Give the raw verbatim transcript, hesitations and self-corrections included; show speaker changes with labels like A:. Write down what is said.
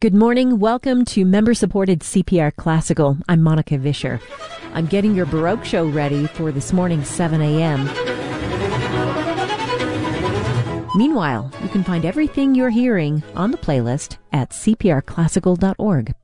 A: Good morning. Welcome to member-supported C P R Classical. I'm Monica Vischer. I'm getting your Baroque show ready for this morning's seven a.m. Meanwhile, you can find everything you're hearing on the playlist at c p r classical dot org.